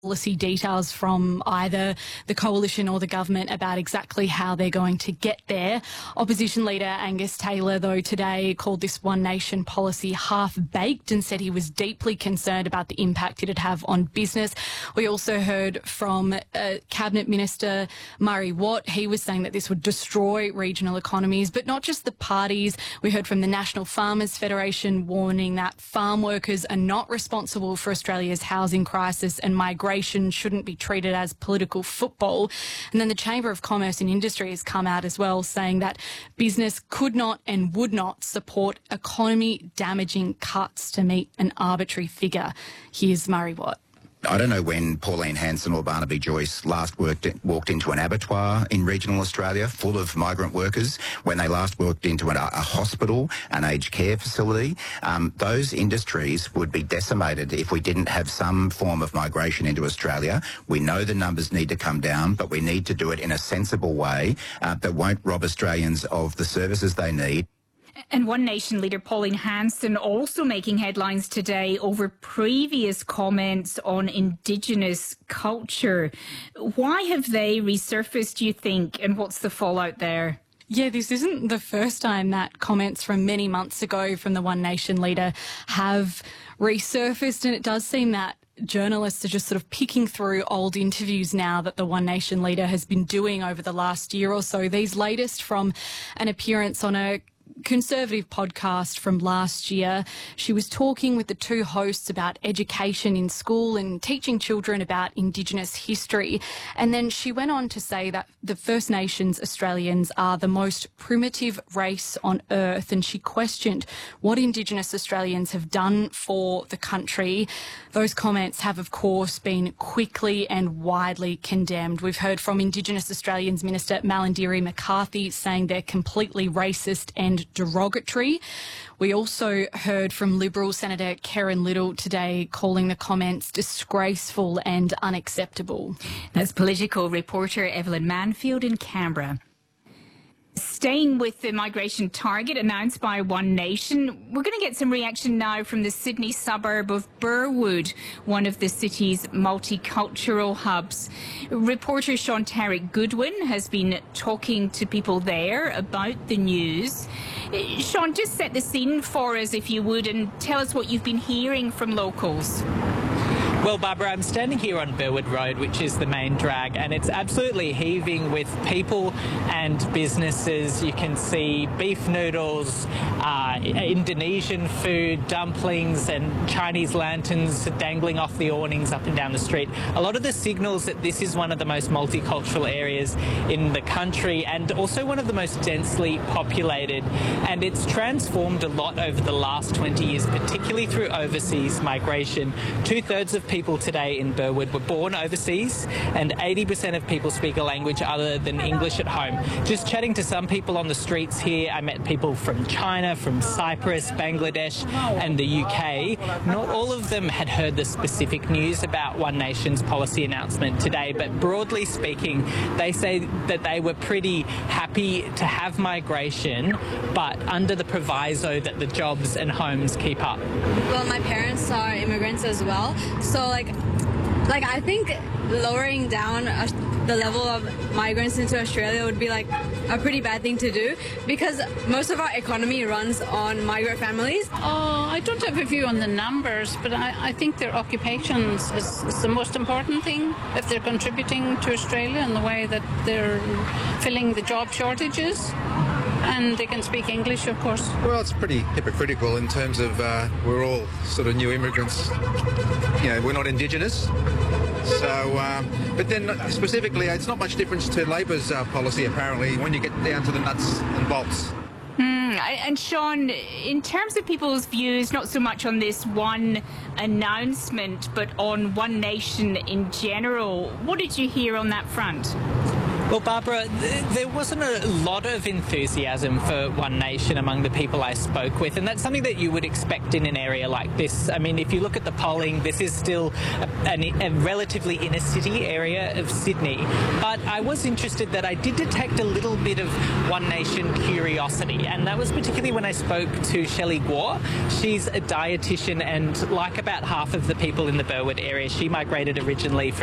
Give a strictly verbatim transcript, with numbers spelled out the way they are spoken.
policy details from either the coalition or the government about exactly how they're going to get there. Opposition leader Angus Taylor, though, today called this One Nation policy half-baked and said he was deeply concerned about the impact it'd have on business. We also heard from uh, Cabinet Minister Murray Watt. He was saying that this would destroy regional economies, but not just the parties. We heard from the National Farmers Federation warning that farm workers are not responsible for Australia's housing crisis and migration shouldn't be treated as political football. And then the Chamber of Commerce and Industry has come out as well, saying that business could not and would not support economy-damaging cuts to meet an arbitrary figure. Here's Murray Watt. I don't know when Pauline Hanson or Barnaby Joyce last worked, walked into an abattoir in regional Australia full of migrant workers, when they last walked into a, a hospital, an aged care facility. Um, those industries would be decimated if we didn't have some form of migration into Australia. We know the numbers need to come down, but we need to do it in a sensible way uh, that won't rob Australians of the services they need. And One Nation leader Pauline Hanson also making headlines today over previous comments on Indigenous culture. Why have they resurfaced, do you think, and what's the fallout there? Yeah, this isn't the first time that comments from many months ago from the One Nation leader have resurfaced, and it does seem that journalists are just sort of picking through old interviews now that the One Nation leader has been doing over the last year or so. These latest from an appearance on a Conservative podcast from last year. She was talking with the two hosts about education in school and teaching children about Indigenous history. And then she went on to say that the First Nations Australians are the most primitive race on earth, and she questioned what Indigenous Australians have done for the country. Those comments have, of course, been quickly and widely condemned. We've heard from Indigenous Australians Minister Malarndirri McCarthy saying they're completely racist and derogatory. We also heard from Liberal Senator Kerryn Little today calling the comments disgraceful and unacceptable. That's political reporter Evelyn Manfield in Canberra. Staying with the migration target announced by One Nation, we're going to get some reaction now from the Sydney suburb of Burwood, one of the city's multicultural hubs. Reporter Sean Tarek Goodwin has been talking to people there about the news. Sean, just set the scene for us, if you would, and tell us what you've been hearing from locals. Well, Barbara, I'm standing here on Burwood Road, which is the main drag, and it's absolutely heaving with people and businesses. You can see beef noodles, uh, Indonesian food, dumplings and Chinese lanterns dangling off the awnings up and down the street. A lot of the signals that this is one of the most multicultural areas in the country and also one of the most densely populated. And it's transformed a lot over the last twenty years, particularly through overseas migration. Two-thirds of people today in Burwood were born overseas, and eighty percent of people speak a language other than English at home. Just chatting to some people on the streets here, I met people from China, from Cyprus, Bangladesh and the U K. Not all of them had heard the specific news about One Nation's policy announcement today, but broadly speaking, they say that they were pretty happy to have migration, but under the proviso that the jobs and homes keep up. Well, my parents are immigrants as well, so like, like I think lowering down uh, the level of migrants into Australia would be like a pretty bad thing to do, because most of our economy runs on migrant families. Oh, I don't have a view on the numbers, but I, I think their occupations is, is the most important thing. If they're contributing to Australia in the way that they're filling the job shortages. And they can speak English, of course. Well, it's pretty hypocritical in terms of uh, we're all sort of new immigrants. You know, we're not Indigenous. So, um, but then specifically, it's not much difference to Labor's uh, policy, apparently, when you get down to the nuts and bolts. Mm, and Sean, in terms of people's views, not so much on this one announcement, but on One Nation in general, what did you hear on that front? Well, Barbara, th- there wasn't a lot of enthusiasm for One Nation among the people I spoke with, and that's something that you would expect in an area like this. I mean, if you look at the polling, this is still a, an, a relatively inner city area of Sydney, but I was interested that I did detect a little bit of One Nation curiosity, and that was particularly when I spoke to Shelley Guo. She's a dietitian, and like about half of the people in the Burwood area, she migrated originally from